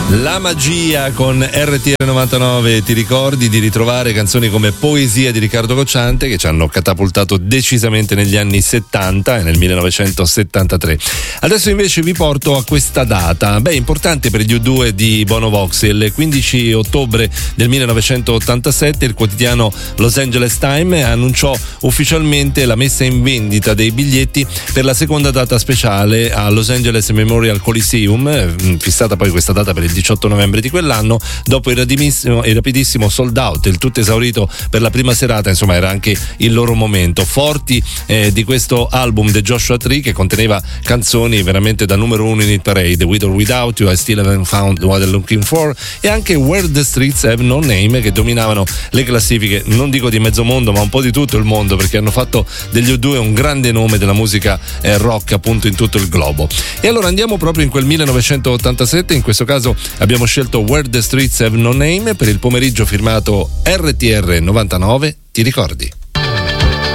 La magia con RTR 99. Ti ricordi di ritrovare canzoni come Poesia di Riccardo Cocciante, che ci hanno catapultato decisamente negli anni 70 e nel 1973. Adesso invece vi porto a questa data, importante per gli U2 di Bono Vox. Il 15 ottobre del 1987 il quotidiano Los Angeles Times annunciò ufficialmente la messa in vendita dei biglietti per la seconda data speciale a Los Angeles Memorial Coliseum, fissata poi questa data per il 18 novembre di quell'anno. Dopo il rapidissimo sold out, il tutto esaurito per la prima serata, insomma era anche il loro momento. Forti di questo album The Joshua Tree, che conteneva canzoni veramente da numero uno in hit parade, With or Without You, I Still Haven't Found What I'm Looking For, e anche Where the Streets Have No Name, che dominavano le classifiche, non dico di mezzo mondo ma un po' di tutto il mondo, perché hanno fatto degli U2 un grande nome della musica rock appunto in tutto il globo. E allora andiamo proprio in quel 1987, in questo caso abbiamo scelto Where the Streets Have No Name per il pomeriggio firmato RTR 99. Ti ricordi?